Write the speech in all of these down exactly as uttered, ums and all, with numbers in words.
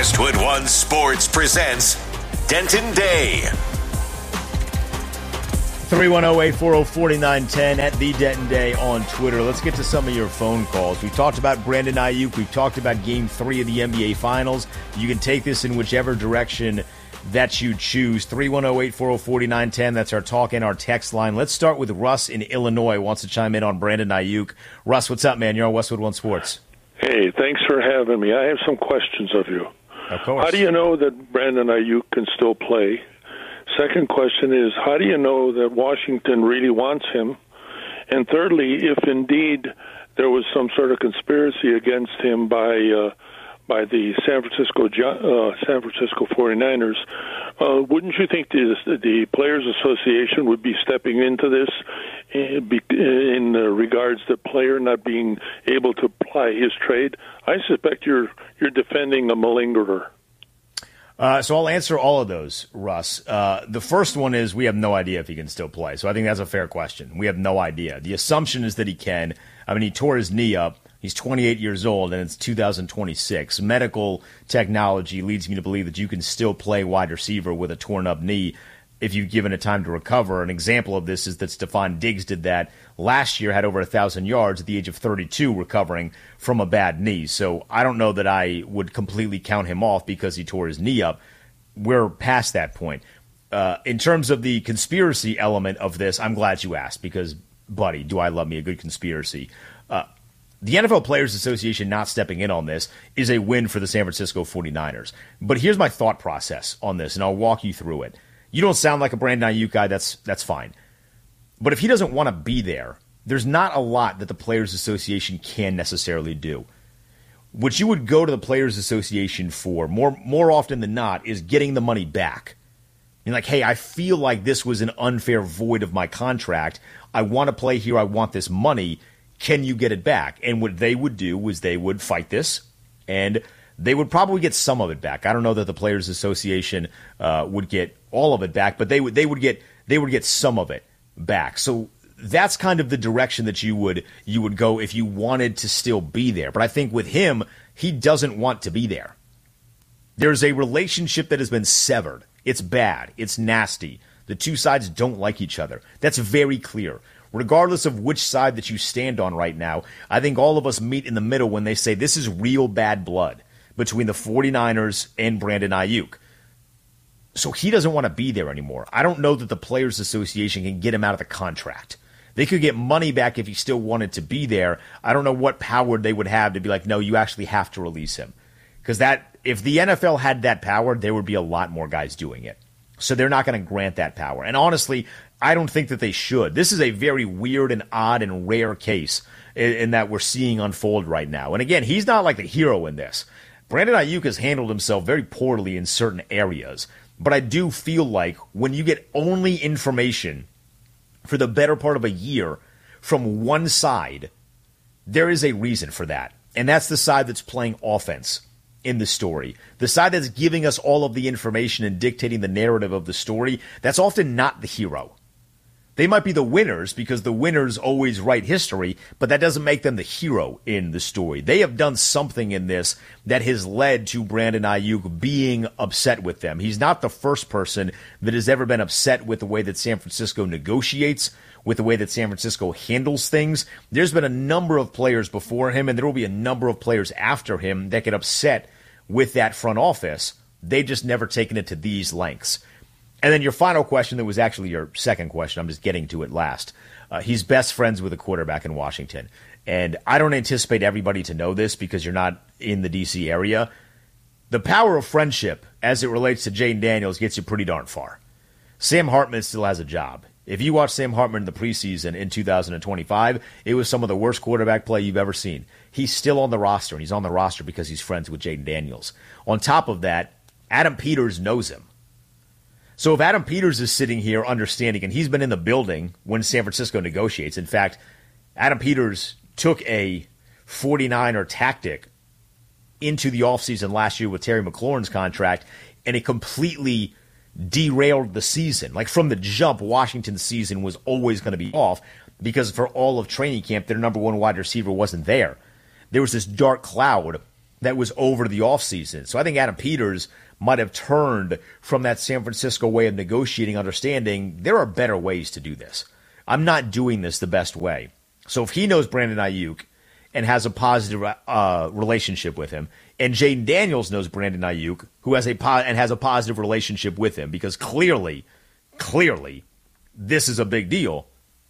Westwood One Sports presents Denton Day. three one zero, eight four zero, four nine one zero at the Denton Day on Twitter. Let's get to some of your phone calls. We've talked about Brandon Ayuk. We've talked about Game three of the N B A Finals. You can take this in whichever direction that you choose. three one zero, eight four zero, four nine one zero. That's our talk and our text line. Let's start with Russ in Illinois. Wants to chime in on Brandon Ayuk. Russ, what's up, man? You're on Westwood One Sports. Hey, thanks for having me. I have some questions of you. Of course. How do you know that Brandon Ayuk can still play? Second question is, how do you know that Washington really wants him? And thirdly, if indeed there was some sort of conspiracy against him by uh, by the San Francisco uh, San Francisco forty-niners, uh, wouldn't you think the, the Players Association would be stepping into this in, in regards to player not being able to ply his trade? I suspect you're you're defending a malingerer. Uh, so I'll answer all of those, Russ. Uh, the first one is we have no idea if he can still play. So I think that's a fair question. We have no idea. The assumption is that he can. I mean, he tore his knee up. He's twenty-eight years old, and it's two thousand twenty-six. Medical technology leads me to believe that you can still play wide receiver with a torn-up knee if you've given it time to recover. An example of this is that Stephon Diggs did that last year, had over one thousand yards at the age of thirty-two recovering from a bad knee. So I don't know that I would completely count him off because he tore his knee up. We're past that point. Uh, in terms of the conspiracy element of this, I'm glad you asked because, buddy, do I love me a good conspiracy. Uh, the N F L Players Association not stepping in on this is a win for the San Francisco forty-niners. But here's my thought process on this, and I'll walk you through it. You don't sound like a Brandon Ayuk guy, that's that's fine. But if he doesn't want to be there, there's not a lot that the Players Association can necessarily do. What you would go to the Players Association for, more more often than not, is getting the money back. You're like, hey, I feel like this was an unfair void of my contract. I want to play here. I want this money. Can you get it back? And what they would do was they would fight this, and they would probably get some of it back. I don't know that the Players Association uh, would get all of it back, but they would they would get they would get some of it back. So that's kind of the direction that you would you would go if you wanted to still be there. But I think with him, he doesn't want to be there. There's a relationship that has been severed. It's bad. It's nasty. The two sides don't like each other. That's very clear. Regardless of which side that you stand on right now, I think all of us meet in the middle when they say this is real bad blood between the forty-niners and Brandon Ayuk. So he doesn't want to be there anymore. I don't know that the Players Association can get him out of the contract. They could get money back if he still wanted to be there. I don't know what power they would have to be like, no, you actually have to release him. Because that, if the N F L had that power, there would be a lot more guys doing it. So they're not going to grant that power. And honestly, I don't think that they should. This is a very weird and odd and rare case in, in that we're seeing unfold right now. And again, he's not like the hero in this. Brandon Ayuk has handled himself very poorly in certain areas. But I do feel like when you get only information for the better part of a year from one side, there is a reason for that. And that's the side that's playing offense in the story. The side that's giving us all of the information and dictating the narrative of the story, that's often not the hero. They might be the winners because the winners always write history, but that doesn't make them the hero in the story. They have done something in this that has led to Brandon Ayuk being upset with them. He's not the first person that has ever been upset with the way that San Francisco negotiates, with the way that San Francisco handles things. There's been a number of players before him, and there will be a number of players after him that get upset with that front office. They've just never taken it to these lengths. And then your final question that was actually your second question, I'm just getting to it last. Uh, he's best friends with a quarterback in Washington. And I don't anticipate everybody to know this because you're not in the D C area. The power of friendship as it relates to Jayden Daniels gets you pretty darn far. Sam Hartman still has a job. If you watch Sam Hartman in the preseason in two thousand twenty-five, it was some of the worst quarterback play you've ever seen. He's still on the roster, and he's on the roster because he's friends with Jayden Daniels. On top of that, Adam Peters knows him. So if Adam Peters is sitting here understanding, and he's been in the building when San Francisco negotiates. In fact, Adam Peters took a forty-niner tactic into the offseason last year with Terry McLaurin's contract, and it completely derailed the season. Like from the jump, Washington's season was always going to be off because for all of training camp, their number one wide receiver wasn't there. There was this dark cloud that was over the offseason. So I think Adam Peters might have turned from that San Francisco way of negotiating, understanding there are better ways to do this. I'm not doing this the best way. So if he knows Brandon Ayuk and has a positive uh, relationship with him, and Jaden Daniels knows Brandon Ayuk, who has a po- and has a positive relationship with him, because clearly, clearly, this is a big deal,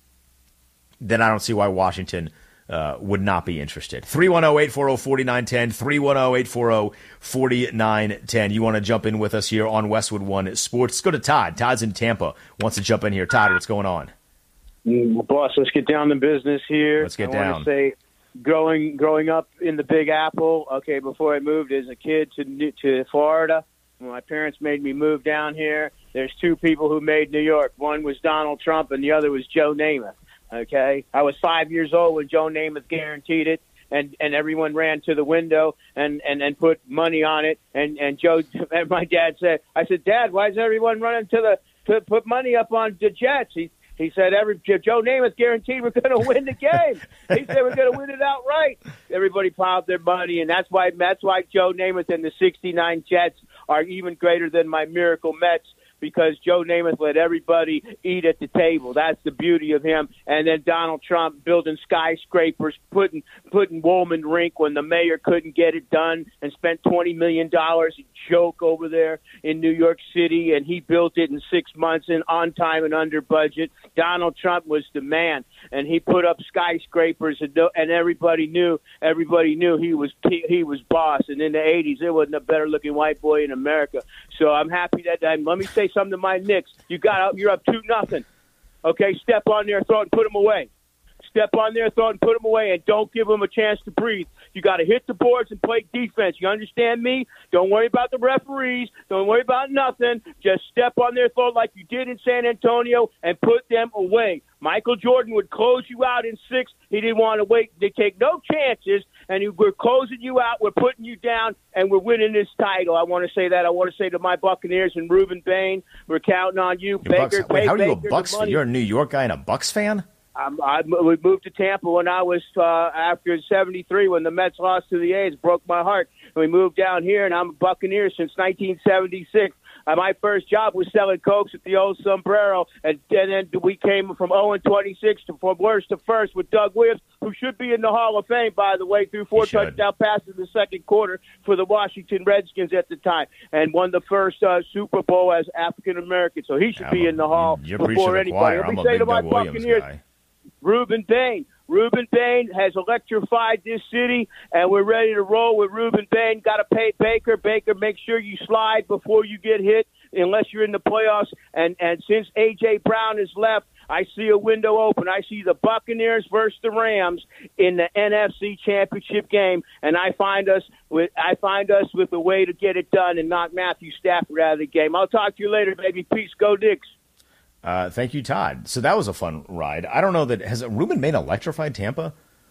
then I don't see why Washington uh, would not be interested. three one zero, eight four zero, four nine one zero, three one zero, eight four zero, four nine one zero. You want to jump in with us here on Westwood One Sports? Let's go to Todd. Todd's in Tampa. Wants to jump in here. Todd, what's going on? Well, boss, let's get down to business here. Let's get I down. I want to say, growing growing up in the Big Apple, okay, before I moved as a kid to to Florida, when my parents made me move down here, there's two people who made New York. One was Donald Trump, and the other was Joe Namath, okay? I was five years old when Joe Namath guaranteed it, and, and everyone ran to the window and, and, and put money on it, and, and Joe and my dad said, I said, Dad, why is everyone running to the to put money up on the Jets? He He said, "Every Joe Namath guaranteed we're going to win the game." He said, "We're going to win it outright." Everybody piled their money, and that's why that's why Joe Namath and the sixty-nine Jets are even greater than my Miracle Mets, because Joe Namath let everybody eat at the table. That's the beauty of him. And then Donald Trump building skyscrapers, putting putting Woolman Rink when the mayor couldn't get it done, and spent twenty million dollars, a joke over there in New York City, and he built it in six months and on time and under budget. Donald Trump was the man, and he put up skyscrapers, and, and everybody knew everybody knew he was he was boss. And in the eighties, there wasn't a better-looking white boy in America. So I'm happy that I'm, let me say something to my Knicks. You got up, you're up two nothing. Okay, step on their throat and put them away. Step on their throat and put them away, and don't give them a chance to breathe. You got to hit the boards and play defense. You understand me? Don't worry about the referees. Don't worry about nothing. Just step on their throat like you did in San Antonio and put them away. Michael Jordan would close you out in six. He didn't want to wait. They take no chances, and he, we're closing you out. We're putting you down, and we're winning this title. I want to say that. I want to say to my Buccaneers and Reuben Bain, we're counting on you. Baker, Bucks, wait, how are you a Baker, Bucks fan? You're a New York guy and a Bucks fan? Um, I we moved to Tampa when I was uh, after seventy-three when the Mets lost to the A's. Broke my heart. And we moved down here, and I'm a Buccaneer since nineteen seventy-six. Uh, my first job was selling Cokes at the old Sombrero, and, and then we came from oh and twenty-six to from worst to first with Doug Williams, who should be in the Hall of Fame, by the way, through four touchdown passes in the second quarter for the Washington Redskins at the time, and won the first uh, Super Bowl as African American. So he should yeah, be in the Hall before anybody. Let me say to my Buccaneers, Reuben Bain. Reuben Bain has electrified this city, and we're ready to roll with Reuben Bain. Got to pay Baker. Baker, make sure you slide before you get hit, unless you're in the playoffs. And and since A J. Brown has left, I see a window open. I see the Buccaneers versus the Rams in the N F C Championship game, and I find us with I find us with a way to get it done and knock Matthew Stafford out of the game. I'll talk to you later, baby. Peace. Go Knicks. Uh, thank you, Todd. So that was a fun ride. I don't know that has Reuben Bain electrified Tampa?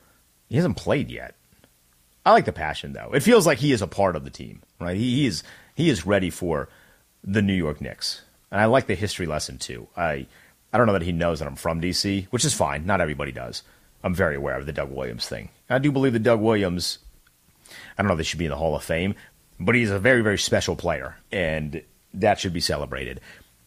He hasn't played yet. I like the passion, though. It feels like he is a part of the team, right? He, he is he is ready for the New York Knicks, and I like the history lesson too. I I don't know that he knows that I'm from D C, which is fine. Not everybody does. I'm very aware of the Doug Williams thing. I do believe that Doug Williams, I don't know if they should be in the Hall of Fame, but he's a very, very special player, and that should be celebrated.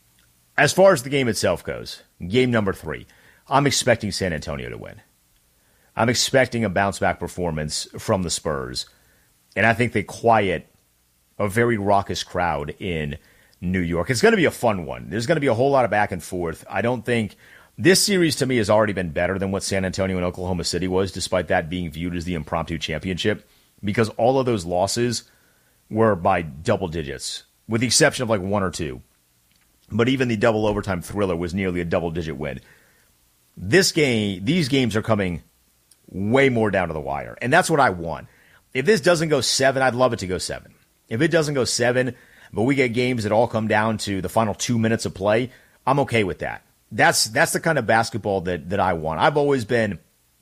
As far as the game itself goes, game number three, I'm expecting San Antonio to win. I'm expecting a bounce-back performance from the Spurs, and I think they quiet a very raucous crowd in New York. It's going to be a fun one. There's going to be a whole lot of back and forth. I don't think this series, to me, has already been better than what San Antonio and Oklahoma City was, despite that being viewed as the impromptu championship, because all of those losses were by double digits, with the exception of like one or two. But even the double overtime thriller was nearly a double-digit win. This game, these games are coming way more down to the wire, and that's what I want. If this doesn't go seven, I'd love it to go seven. If it doesn't go seven, but we get games that all come down to the final two minutes of play, I'm okay with that. That's that's the kind of basketball that that I want. I've always been,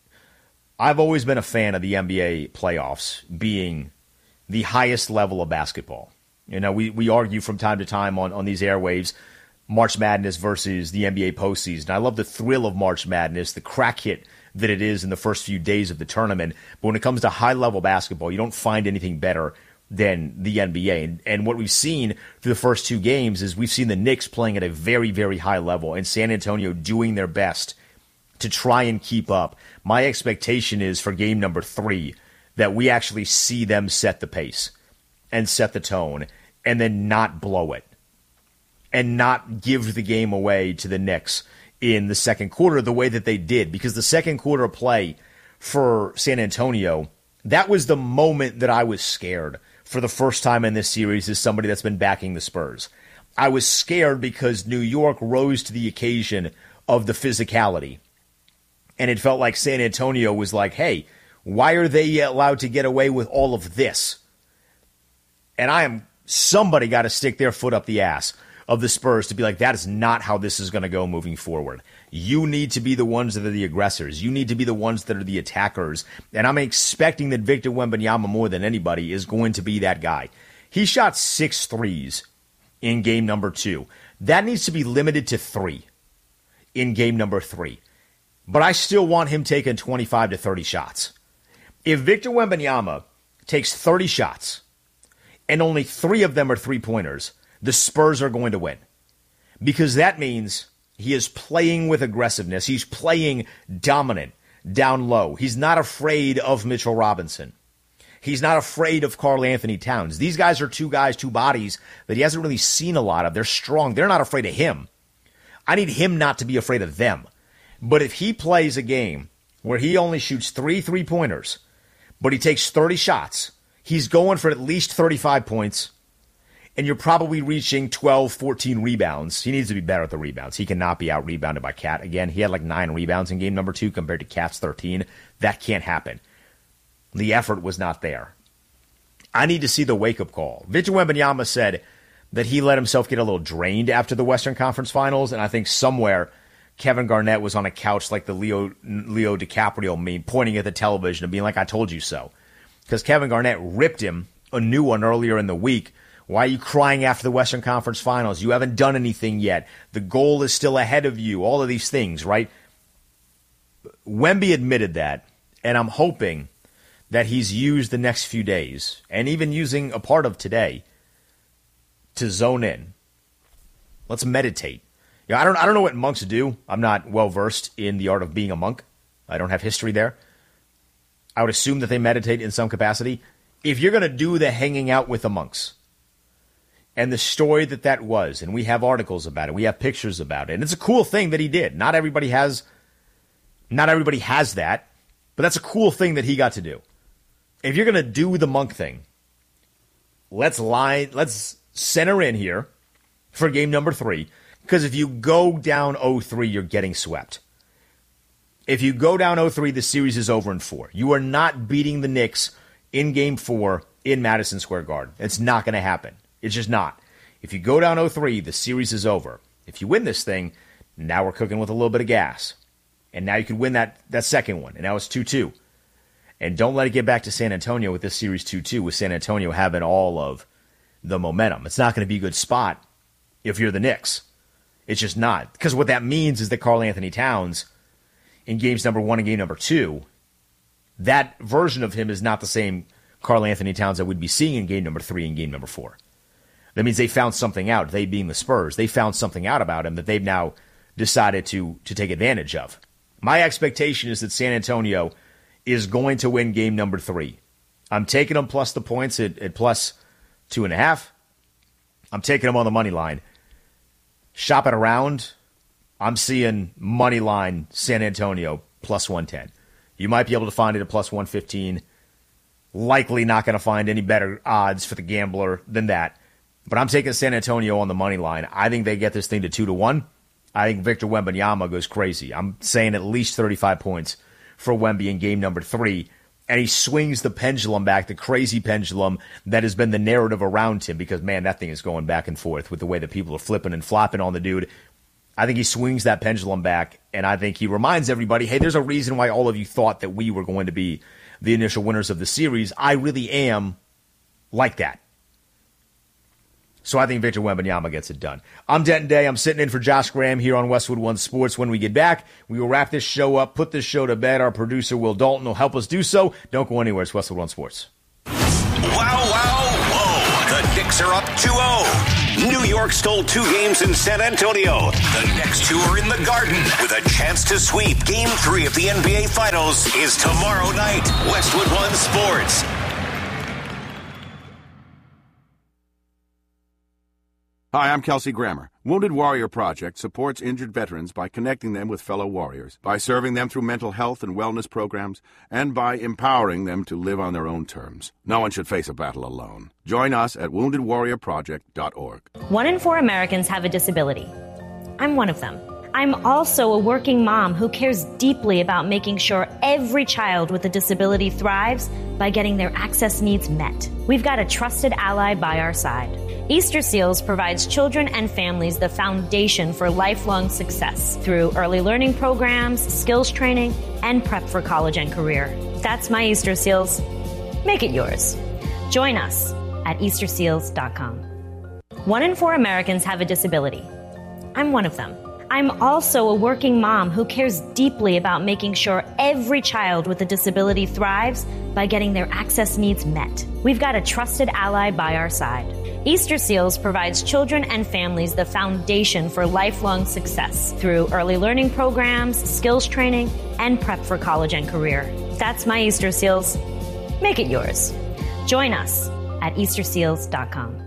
I've always been a fan of the N B A playoffs being the highest level of basketball. You know, we we argue from time to time on on these airwaves. March Madness versus the N B A postseason. I love the thrill of March Madness, the crack hit that it is in the first few days of the tournament. But when it comes to high-level basketball, you don't find anything better than the N B A. And, and what we've seen through the first two games is we've seen the Knicks playing at a very, very high level and San Antonio doing their best to try and keep up. My expectation is for game number three that we actually see them set the pace and set the tone and then not blow it and not give the game away to the Knicks in the second quarter the way that they did. Because the second quarter play for San Antonio, that was the moment that I was scared for the first time in this series as somebody that's been backing the Spurs. I was scared because New York rose to the occasion of the physicality. And it felt like San Antonio was like, hey, why are they allowed to get away with all of this? And I am, somebody got to stick their foot up the ass of the Spurs to be like, that is not how this is going to go moving forward. You need to be the ones that are the aggressors. You need to be the ones that are the attackers. And I'm expecting that Victor Wembanyama, more than anybody, is going to be that guy. He shot six threes in game number two. That needs to be limited to three in game number three. But I still want him taking twenty-five to thirty shots. If Victor Wembanyama takes thirty shots and only three of them are three-pointers, the Spurs are going to win. Because that means he is playing with aggressiveness. He's playing dominant down low. He's not afraid of Mitchell Robinson. He's not afraid of Karl Anthony Towns. These guys are two guys, two bodies that he hasn't really seen a lot of. They're strong. They're not afraid of him. I need him not to be afraid of them. But if he plays a game where he only shoots three three-pointers, but he takes thirty shots, he's going for at least thirty-five points, and you're probably reaching twelve, fourteen rebounds. He needs to be better at the rebounds. He cannot be out-rebounded by Cat again. He had like nine rebounds in game number two compared to Cat's thirteen. That can't happen. The effort was not there. I need to see the wake-up call. Victor Wembanyama said that he let himself get a little drained after the Western Conference Finals, and I think somewhere Kevin Garnett was on a couch like the Leo Leo DiCaprio meme, pointing at the television and being like, I told you so. Because Kevin Garnett ripped him a new one earlier in the week. Why are you crying after the Western Conference Finals? You haven't done anything yet. The goal is still ahead of you. All of these things, right? Wemby admitted that, and I'm hoping that he's used the next few days, and even using a part of today, to zone in. Let's meditate. Yeah, I don't I don't know what monks do. I'm not well-versed in the art of being a monk. I don't have history there. I would assume that they meditate in some capacity. If you're going to do the hanging out with the monks, and the story that that was, and we have articles about it, we have pictures about it, and it's a cool thing that he did. Not everybody has, not everybody has that, but that's a cool thing that he got to do. If you're going to do the monk thing, let's line, let's center in here for game number three. Because if you go down oh three, you're getting swept. If you go down oh three, the series is over in four. You are not beating the Knicks in game four in Madison Square Garden. It's not going to happen. It's just not. If you go down oh three, the series is over. If you win this thing, now we're cooking with a little bit of gas. And now you can win that, that second one. And now it's two two. And don't let it get back to San Antonio with this series two two, with San Antonio having all of the momentum. It's not going to be a good spot if you're the Knicks. It's just not. Because what that means is that Karl Anthony Towns, in games number one and game number two, that version of him is not the same Karl Anthony Towns that we'd be seeing in game number three and game number four. That means they found something out, they being the Spurs. They found something out about him that they've now decided to, to take advantage of. My expectation is that San Antonio is going to win game number three. I'm taking them plus the points at, at plus two and a half. I'm taking them on the money line. Shop it around, I'm seeing money line San Antonio plus one ten. You might be able to find it at plus one fifteen. Likely not going to find any better odds for the gambler than that. But I'm taking San Antonio on the money line. I think they get this thing to two to one. I think Victor Wembanyama goes crazy. I'm saying at least thirty-five points for Wemby in game number three. And he swings the pendulum back, the crazy pendulum that has been the narrative around him, because, man, that thing is going back and forth with the way that people are flipping and flopping on the dude. I think he swings that pendulum back, and I think he reminds everybody, hey, there's a reason why all of you thought that we were going to be the initial winners of the series. I really am like that. So I think Victor Wembanyama gets it done. I'm Denton Day. I'm sitting in for Josh Graham here on Westwood One Sports. When we get back, we will wrap this show up, put this show to bed. Our producer, Will Dalton, will help us do so. Don't go anywhere. It's Westwood One Sports. Wow, wow, whoa. The Knicks are up two oh. New York stole two games in San Antonio. The next two are in the Garden with a chance to sweep. Game three of the N B A Finals is tomorrow night. Westwood One Sports. Hi, I'm Kelsey Grammer. Wounded Warrior Project supports injured veterans by connecting them with fellow warriors, by serving them through mental health and wellness programs, and by empowering them to live on their own terms. No one should face a battle alone. Join us at wounded warrior project dot org. One in four Americans have a disability. I'm one of them. I'm also a working mom who cares deeply about making sure every child with a disability thrives by getting their access needs met. We've got a trusted ally by our side. Easter Seals provides children and families the foundation for lifelong success through early learning programs, skills training, and prep for college and career. That's my Easter Seals. Make it yours. Join us at easter seals dot com. One in four Americans have a disability. I'm one of them. I'm also a working mom who cares deeply about making sure every child with a disability thrives by getting their access needs met. We've got a trusted ally by our side. Easter Seals provides children and families the foundation for lifelong success through early learning programs, skills training, and prep for college and career. That's my Easter Seals. Make it yours. Join us at easter seals dot com.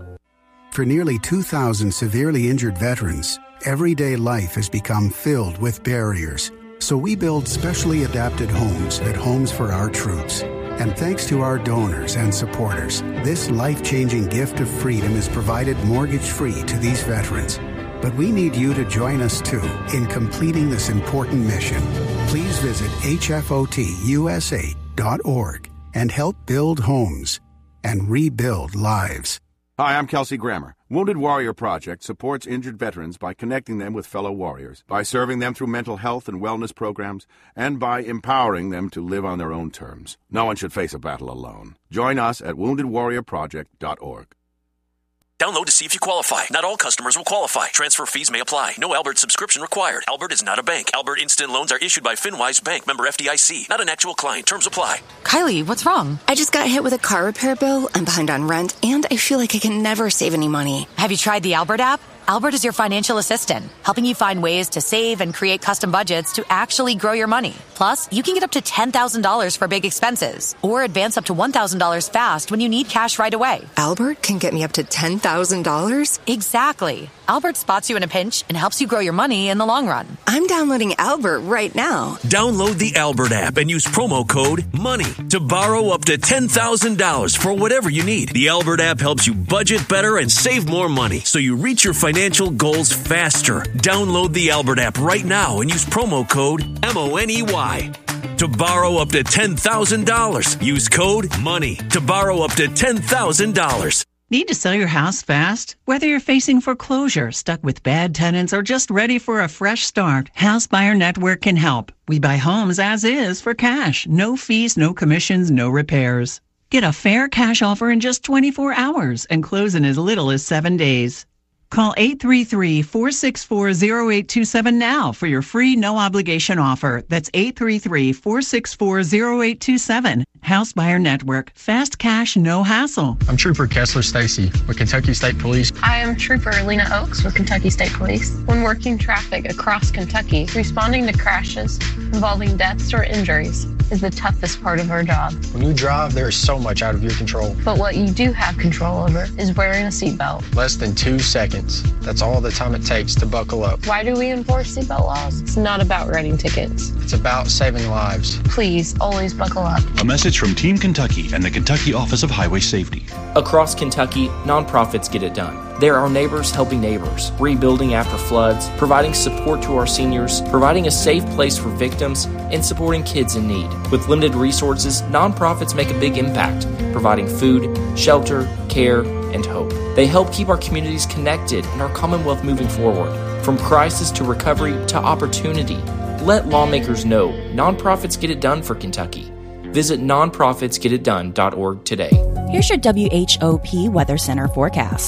For nearly two thousand severely injured veterans, everyday life has become filled with barriers. So we build specially adapted homes at Homes for Our Troops. And thanks to our donors and supporters, this life-changing gift of freedom is provided mortgage-free to these veterans. But we need you to join us, too, in completing this important mission. Please visit H F O T U S A dot org and help build homes and rebuild lives. Hi, I'm Kelsey Grammer. Wounded Warrior Project supports injured veterans by connecting them with fellow warriors, by serving them through mental health and wellness programs, and by empowering them to live on their own terms. No one should face a battle alone. Join us at wounded warrior project dot org. Download to see if you qualify. Not all customers will qualify. Transfer fees may apply. No Albert subscription required. Albert is not a bank. Albert Instant Loans are issued by FinWise Bank, member F D I C. Not an actual client. Terms apply. Kylie, what's wrong? I just got hit with a car repair bill. I'm behind on rent, and I feel like I can never save any money. Have you tried the Albert app? Albert is your financial assistant, helping you find ways to save and create custom budgets to actually grow your money. Plus, you can get up to ten thousand dollars for big expenses or advance up to one thousand dollars fast when you need cash right away. Albert can get me up to ten thousand dollars? Exactly. Albert spots you in a pinch and helps you grow your money in the long run. I'm downloading Albert right now. Download the Albert app and use promo code MONEY to borrow up to ten thousand dollars for whatever you need. The Albert app helps you budget better and save more money so you reach your financial goals faster. Download the Albert app right now and use promo code M O N E Y to borrow up to ten thousand dollars. Use code MONEY to borrow up to ten thousand dollars. Need to sell your house fast? Whether you're facing foreclosure, stuck with bad tenants, or just ready for a fresh start, House Buyer Network can help. We buy homes as is for cash. No fees, no commissions, no repairs. Get a fair cash offer in just twenty-four hours and close in as little as seven days. Call eight three three, four six four, zero eight two seven now for your free no-obligation offer. That's eight three three, four six four, zero eight two seven. House Buyer Network. Fast cash, no hassle. I'm Trooper Kessler Stacy with Kentucky State Police. I am Trooper Lena Oaks with Kentucky State Police. When working traffic across Kentucky, responding to crashes involving deaths or injuries is the toughest part of our job. When you drive, there is so much out of your control. But what you do have control over is wearing a seatbelt. Less than two seconds. That's all the time it takes to buckle up. Why do we enforce seatbelt laws? It's not about writing tickets. It's about saving lives. Please, always buckle up. A message from Team Kentucky and the Kentucky Office of Highway Safety. Across Kentucky, nonprofits get it done. There are neighbors helping neighbors, rebuilding after floods, providing support to our seniors, providing a safe place for victims, and supporting kids in need. With limited resources, nonprofits make a big impact, providing food, shelter, care, and hope. They help keep our communities connected and our Commonwealth moving forward. From crisis to recovery to opportunity, let lawmakers know nonprofits get it done for Kentucky. Visit nonprofits get it done dot org today. Here's your W H O P Weather Center forecast.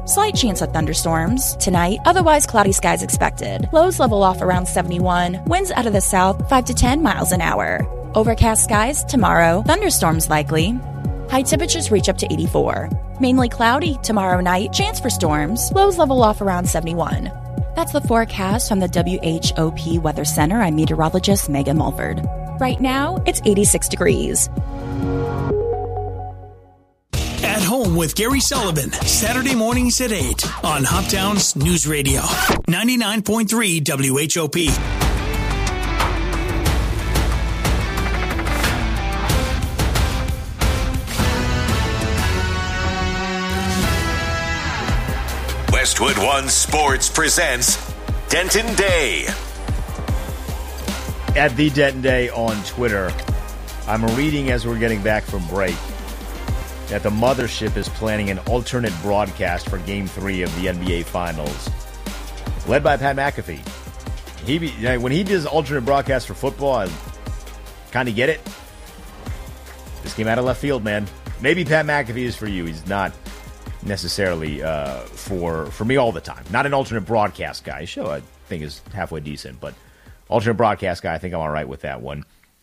Slight chance of thunderstorms. Tonight, otherwise cloudy skies expected. Lows level off around seventy-one. Winds out of the south, five to ten miles an hour. Overcast skies tomorrow. Thunderstorms likely. High temperatures reach up to eighty-four. Mainly cloudy tomorrow night. Chance for storms. Lows level off around seventy-one. That's the forecast from the W H O P Weather Center. I'm meteorologist Megan Mulford. Right now, it's eighty-six degrees. At Home with Gary Sullivan, Saturday mornings at eight on Hoptown's News Radio, ninety-nine point three W H O P. Westwood One Sports presents Denton Day. At the Denton Day on Twitter, I'm reading as we're getting back from break that the mothership is planning an alternate broadcast for Game Three of the N B A Finals, led by Pat McAfee. He be, when he does alternate broadcast for football, I kind of get it. This came out of left field, man. Maybe Pat McAfee is for you. He's not necessarily uh, for for me all the time. Not an alternate broadcast guy. His show I think is halfway decent, but alternate broadcast guy, I think I'm all right with that one.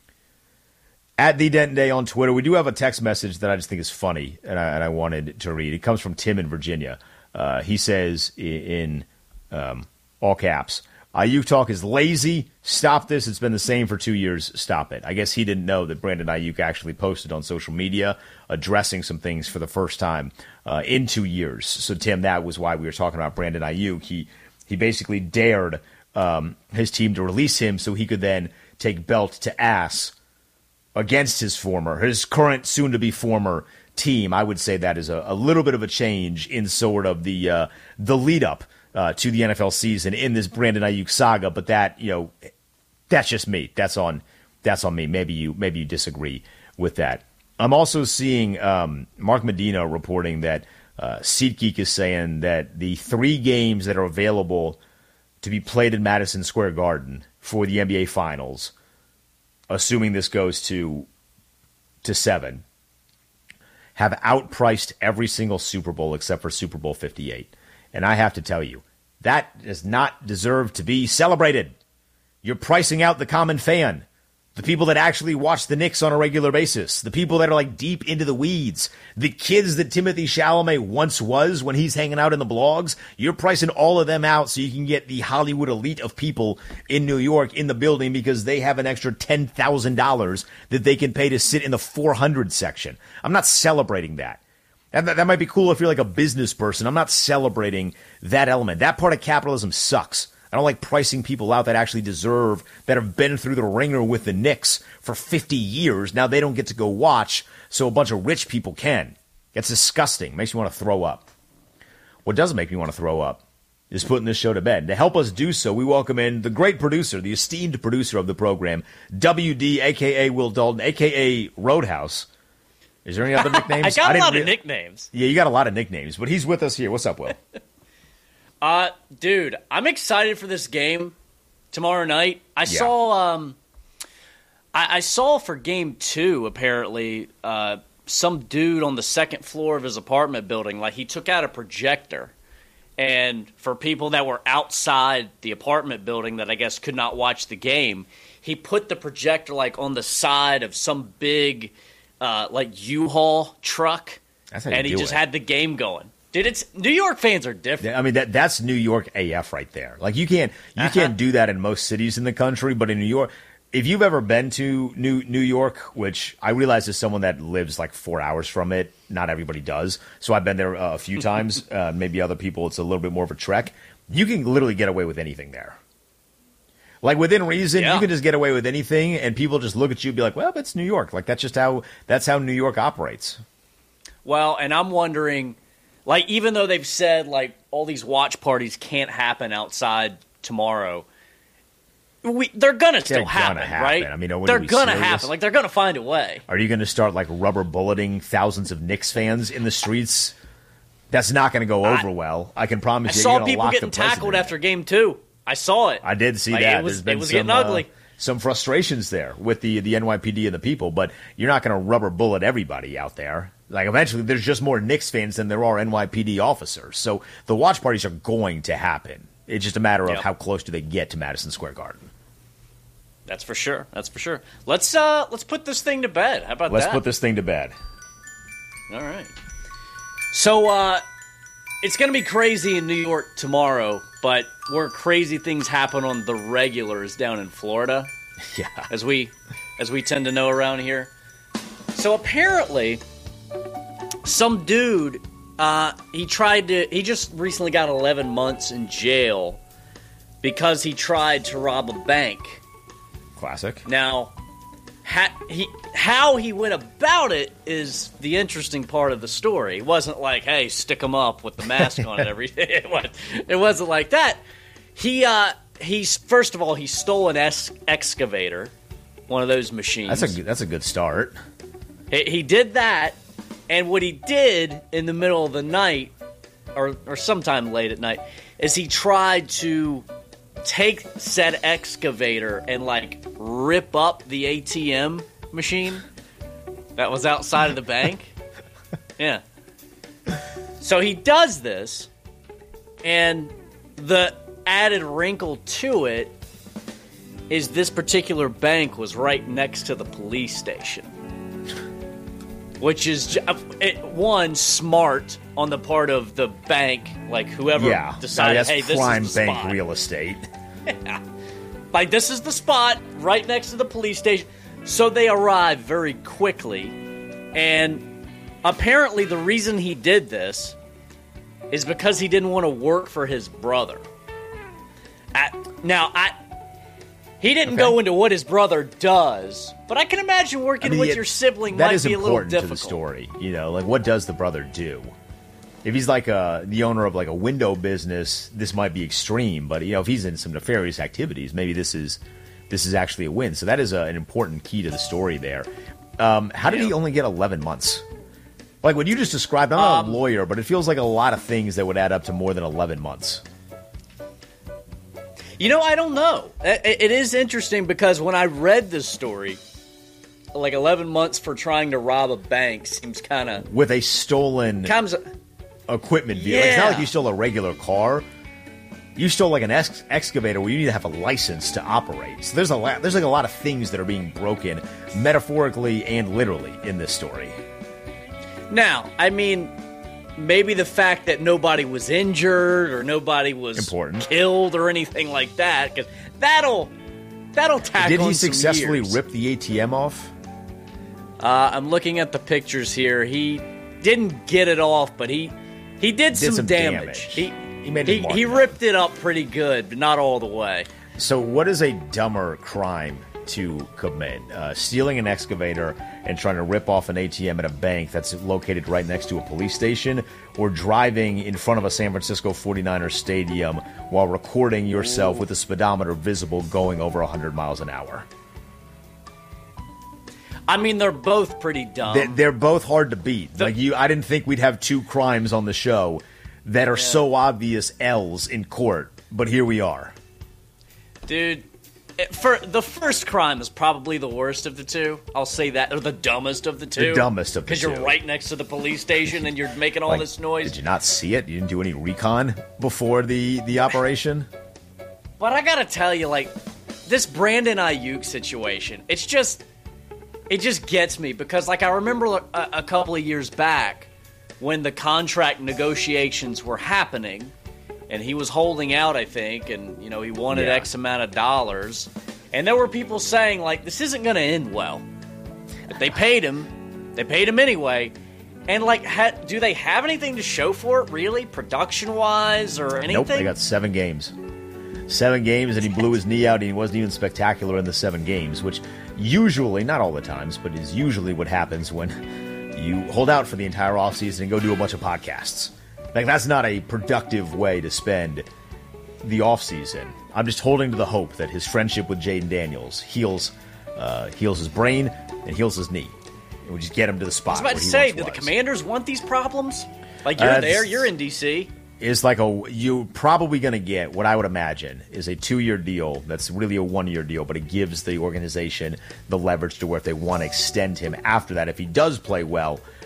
At the Denton Day on Twitter, we do have a text message that I just think is funny, and I, and I wanted to read. It comes from Tim in Virginia. Uh, he says in, in um, all caps, Ayuk talk is lazy. Stop this. It's been the same for two years. Stop it. I guess he didn't know that Brandon Ayuk actually posted on social media addressing some things for the first time uh, in two years. So, Tim, that was why we were talking about Brandon Ayuk. He, he basically dared um, his team to release him so he could then take belt to ass against his former, his current, soon-to-be former team. I would say that is a, a little bit of a change in sort of the uh, the lead-up uh, to the N F L season in this Brandon Ayuk saga. But that, you know, that's just me. That's on that's on me. Maybe you maybe you disagree with that. I'm also seeing um, Mark Medina reporting that uh, SeatGeek is saying that the three games that are available to be played in Madison Square Garden for the N B A Finals, assuming this goes to to seven, have outpriced every single Super Bowl except for Super Bowl fifty-eight. And I have to tell you, that does not deserve to be celebrated. You're pricing out the common fan, the people that actually watch the Knicks on a regular basis, the people that are like deep into the weeds, the kids that Timothy Chalamet once was when he's hanging out in the blogs. You're pricing all of them out so you can get the Hollywood elite of people in New York in the building because they have an extra ten thousand dollars that they can pay to sit in the four hundred section. I'm not celebrating that. And that, that might be cool if you're like a business person. I'm not celebrating that element. That part of capitalism sucks. I don't like pricing people out that actually deserve, that have been through the ringer with the Knicks for fifty years. Now they don't get to go watch, so a bunch of rich people can. It's disgusting. Makes me want to throw up. What doesn't make me want to throw up is putting this show to bed. To help us do so, we welcome in the great producer, the esteemed producer of the program, W D, a k a. Will Dalton, a k a. Roadhouse. Is there any other nicknames? I got I a lot re- of nicknames. Yeah, you got a lot of nicknames, but he's with us here. What's up, Will? Uh, dude, I'm excited for this game tomorrow night. I yeah. saw, um, I, I saw for game two, apparently, uh, some dude on the second floor of his apartment building, like he took out a projector. And for people that were outside the apartment building that I guess could not watch the game, he put the projector like on the side of some big, uh, like U-Haul truck. That's how you and he do just it. had the game going. Dude, it's New York fans are different. I mean, that that's New York A F right there. Like you can't you uh-huh. can't do that in most cities in the country, but in New York, if you've ever been to New New York, which I realize as someone that lives like four hours from it, not everybody does. So I've been there uh, a few times. Uh, maybe other people, it's a little bit more of a trek. You can literally get away with anything there. Like within reason, yeah. you can just get away with anything, and people just look at you and be like, "Well, that's New York." Like that's just how that's how New York operates. Well, and I'm wondering. Like, even though they've said, like, all these watch parties can't happen outside tomorrow, we they're going to still happen, gonna happen, right? I mean, are they're going to serious? happen. Like, they're going to find a way. Are you going to start, like, rubber bulleting thousands of Knicks fans in the streets? That's not going to go over I, well. I can promise I you. I saw you're people lock getting the tackled after game two. I saw it. I did see like, that. It was, There's been it was some, getting ugly. Uh, some frustrations there with the, the N Y P D and the people, but you're not going to rubber bullet everybody out there. Like, eventually, there's just more Knicks fans than there are N Y P D officers. So the watch parties are going to happen. It's just a matter of Yep. how close do they get to Madison Square Garden. That's for sure. That's for sure. Let's uh, let's put this thing to bed. How about Let's that? put this thing to bed. All right. So uh, it's going to be crazy in New York tomorrow, but where crazy things happen on the regular is down in Florida. Yeah. As we as we tend to know around here. So apparently, some dude, uh, he tried to, he just recently got eleven months in jail because he tried to rob a bank. Classic. Now, ha- he, how he went about it is the interesting part of the story. It wasn't like, hey, stick him up with the mask on it every day. It, was, it wasn't like that. He, uh, he's first of all, he stole an es- excavator, one of those machines. That's a that's a good start. He, he did that, and what he did in the middle of the night, or or sometime late at night, is he tried to take said excavator and like rip up the A T M machine that was outside of the bank. Yeah. So he does this, and the added wrinkle to it is this particular bank was right next to the police station. Which is, it, one, smart on the part of the bank, like whoever Yeah. decided, Now, that's hey, this prime is the bank spot. real estate. Like, this is the spot right next to the police station. So they arrive very quickly. And apparently the reason he did this is because he didn't want to work for his brother. I, now, I... He didn't Okay. go into what his brother does, but I can imagine working I mean, with it- your sibling that might is be a little important to the difficult. story. You know, like, what does the brother do? If he's like a, the owner of like a window business, this might be extreme. But you know, if he's in some nefarious activities, maybe this is this is actually a win. So that is a, an important key to the story there. Um, how did he only get eleven months? Like what you just described, I'm not Um, a lawyer, but it feels like a lot of things that would add up to more than eleven months. You know, I don't know. It, it is interesting because when I read this story, like eleven months for trying to rob a bank seems kind of With a stolen comes. equipment vehicle. Like, it's not Yeah. like you stole a regular car. You stole like an ex- excavator where you need to have a license to operate. So there's a lot, there's like a lot of things that are being broken metaphorically and literally in this story. Now, I mean, maybe the fact that nobody was injured or nobody was Important. killed or anything like that, because that'll that'll tack Did on he some successfully years. rip the A T M off? Uh, I'm looking at the pictures here. He didn't get it off, but he he did, Did some, some damage. damage. He He made his he, mark he there. ripped it up pretty good, but not all the way. So what is a dumber crime to commit? Uh, stealing an excavator and trying to rip off an A T M at a bank that's located right next to a police station, or driving in front of a San Francisco forty-niners stadium while recording yourself with a speedometer visible going over one hundred miles an hour? I mean, they're both pretty dumb. They- They're both hard to beat. Like you, I didn't think we'd have two crimes on the show that are so obvious L's in court, but here we are. Dude, it- for the first crime is probably the worst of the two. I'll say that, or the dumbest of the two. The dumbest of the Because you're two. right next to the police station and you're making all Like, this noise. Did you not see it? You didn't do any recon before the, the operation? But I gotta tell you, like, this Brandon Ayuk situation, it's just, it just gets me because, like, I remember a, a couple of years back when the contract negotiations were happening, and he was holding out, I think, and, you know, he wanted Yeah. X amount of dollars, and there were people saying, like, this isn't gonna end well. But they paid him. They paid him anyway. And, like, ha- do they have anything to show for it, really? Production-wise or anything? Nope, they got seven games. Seven games, and he blew his knee out, and he wasn't even spectacular in the seven games, which usually, not all the times, but is usually what happens when you hold out for the entire offseason and go do a bunch of podcasts. Like, that's not a productive way to spend the offseason. I'm just holding to the hope that his friendship with Jaden Daniels heals uh, heals his brain and heals his knee. And we just get him to the I spot was about where to he say, once do the was. Commanders want these problems? Like, you're Uh, there, you're in D C. Is like a you're probably going to get what I would imagine is a two-year deal that's really a one-year deal, but it gives the organization the leverage to where if they want to extend him after that, if he does play well,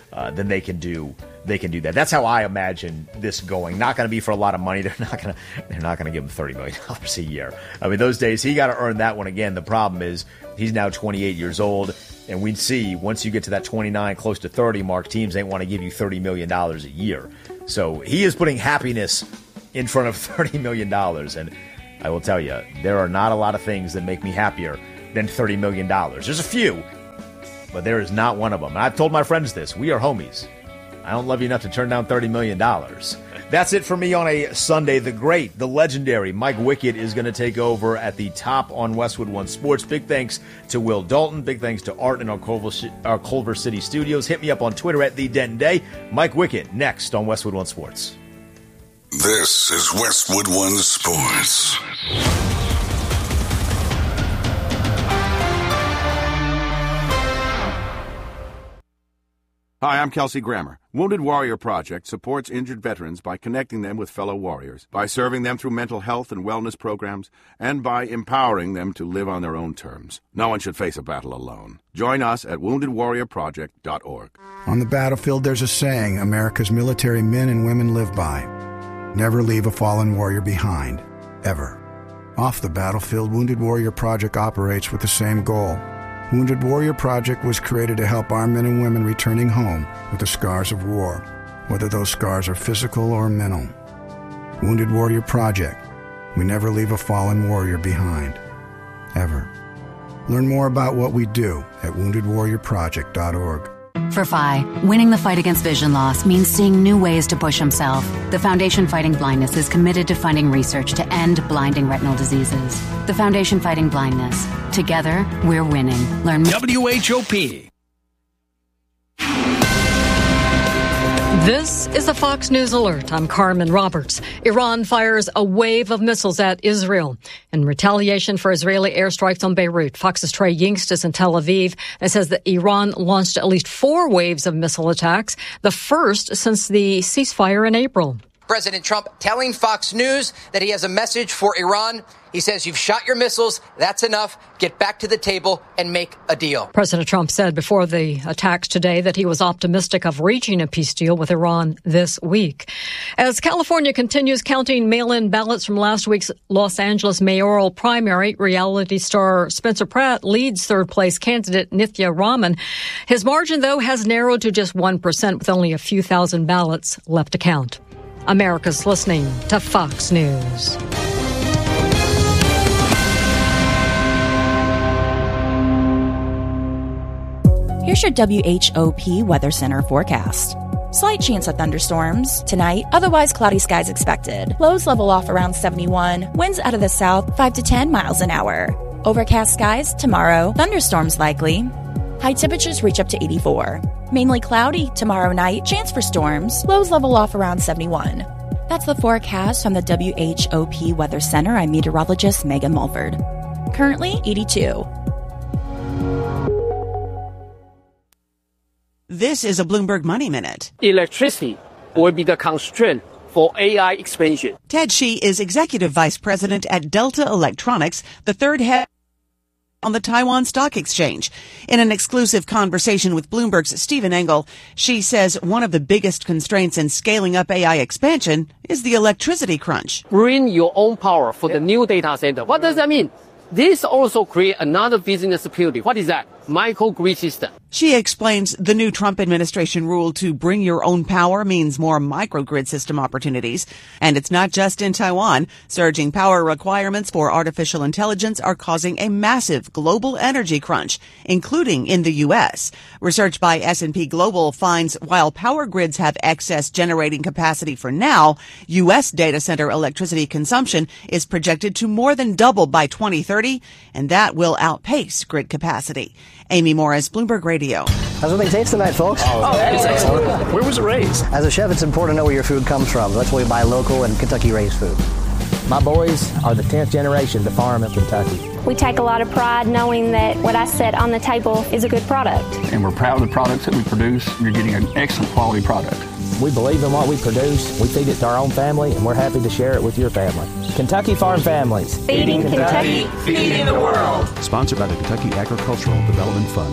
uh, then they can do they can do that. That's how I imagine this going. Not going to be for a lot of money. They're not going to they're not going to give him thirty million dollars a year. I mean, those days he got to earn that one again. The problem is he's now twenty-eight years old, and we'd see once you get to that twenty-nine, close to thirty mark, teams ain't want to give you thirty million dollars a year. So he is putting happiness in front of thirty million dollars, and I will tell you, there are not a lot of things that make me happier than thirty million dollars. There's a few, but there is not one of them. And I've told my friends this. We are homies. I don't love you enough to turn down thirty million dollars. That's it for me on a Sunday. The great, the legendary Mike Wickett is going to take over at the top on Westwood One Sports. Big thanks to Will Dalton. Big thanks to Art in our Culver, our Culver City studios. Hit me up on Twitter at The Denton Day. Mike Wickett next on Westwood One Sports. This is Westwood One Sports. Hi, I'm Kelsey Grammer. Wounded Warrior Project supports injured veterans by connecting them with fellow warriors, by serving them through mental health and wellness programs, and by empowering them to live on their own terms. No one should face a battle alone. Join us at wounded warrior project dot org. On the battlefield, there's a saying America's military men and women live by. Never leave a fallen warrior behind. Ever. Off the battlefield, Wounded Warrior Project operates with the same goal. Wounded Warrior Project was created to help our men and women returning home with the scars of war, whether those scars are physical or mental. Wounded Warrior Project. We never leave a fallen warrior behind. Ever. Learn more about what we do at wounded warrior project dot org. For F I, winning the fight against vision loss means seeing new ways to push himself. The Foundation Fighting Blindness is committed to funding research to end blinding retinal diseases. The Foundation Fighting Blindness. Together, we're winning. Learn more. W H O P. This is a Fox News Alert. I'm Carmen Roberts. Iran fires a wave of missiles at Israel in retaliation for Israeli airstrikes on Beirut. Fox's Trey Yingst is in Tel Aviv and says that Iran launched at least four waves of missile attacks, the first since the ceasefire in April. President Trump telling Fox News that he has a message for Iran. He says, you've shot your missiles. That's enough. Get back to the table and make a deal. President Trump said before the attacks today that he was optimistic of reaching a peace deal with Iran this week. As California continues counting mail-in ballots from last week's Los Angeles mayoral primary, reality star Spencer Pratt leads third-place candidate Nithya Raman. His margin, though, has narrowed to just one percent with only a few thousand ballots left to count. America's listening to Fox News. Here's your W H O P Weather Center forecast. Slight chance of thunderstorms tonight, otherwise cloudy skies expected. Lows level off around seventy-one, winds out of the south five to ten miles an hour. Overcast skies tomorrow, thunderstorms likely. High temperatures reach up to eighty-four. Mainly cloudy tomorrow night, chance for storms, lows level off around seventy-one. That's the forecast from the W H O P Weather Center. I'm meteorologist Megan Mulford. Currently eighty-two. This is a Bloomberg Money Minute. Electricity will be the constraint for A I expansion. Ted Shi is Executive Vice President at Delta Electronics, the third head on the Taiwan Stock Exchange. In an exclusive conversation with Bloomberg's Stephen Engel, Shi says one of the biggest constraints in scaling up A I expansion is the electricity crunch. Bring your own power for the new data center. What does that mean? This also creates another business opportunity. What is that? Microgrid system. She explains the new Trump administration rule to bring your own power means more microgrid system opportunities. And it's not just in Taiwan. Surging power requirements for artificial intelligence are causing a massive global energy crunch, including in the U S. Research by S and P Global finds while power grids have excess generating capacity for now, U S data center electricity consumption is projected to more than double by twenty thirty, and that will outpace grid capacity. Amy Morris, Bloomberg Radio. How's everything taste tonight, folks? Oh, that's excellent. Where was it raised? As a chef, it's important to know where your food comes from. That's why we buy local and Kentucky-raised food. My boys are the tenth generation to farm in Kentucky. We take a lot of pride knowing that what I set on the table is a good product. And we're proud of the products that we produce. You're getting an excellent quality product. We believe in what we produce. We feed it to our own family, and we're happy to share it with your family. Kentucky Farm Families. Feeding Kentucky, feeding the world. Sponsored by the Kentucky Agricultural Development Fund.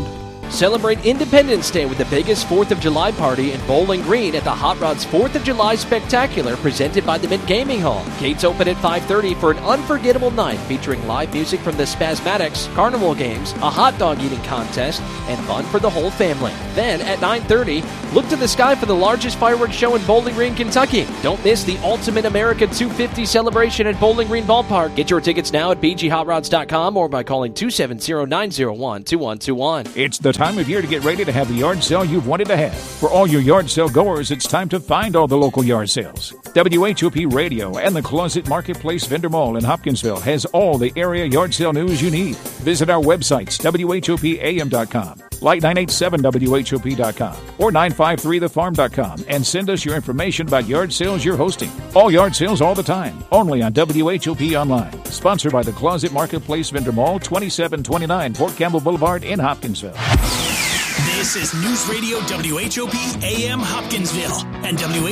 Celebrate Independence Day with the biggest fourth of July party in Bowling Green at the Hot Rods fourth of July Spectacular presented by the Mint Gaming Hall. Gates open at five thirty for an unforgettable night featuring live music from the Spasmatics, carnival games, a hot dog eating contest, and fun for the whole family. Then at nine thirty, look to the sky for the largest fireworks show in Bowling Green, Kentucky. Don't miss the Ultimate America two fifty celebration at Bowling Green Ballpark. Get your tickets now at b g hot rods dot com or by calling two seven zero, nine zero one, two one two one. It's the time of year to get ready to have the yard sale you've wanted to have. For all your yard sale goers, it's time to find all the local yard sales. W H O P Radio and the Closet Marketplace Vendor Mall in Hopkinsville has all the area yard sale news you need. Visit our websites, W H O P A M dot com, Light nine eight seven W H O P dot com, or nine five three the farm dot com, and send us your information about yard sales you're hosting. All yard sales all the time, only on W H O P Online. Sponsored by the Closet Marketplace Vendor Mall, twenty-seven twenty-nine Fort Campbell Boulevard in Hopkinsville. This is News Radio W H O P A M Hopkinsville and W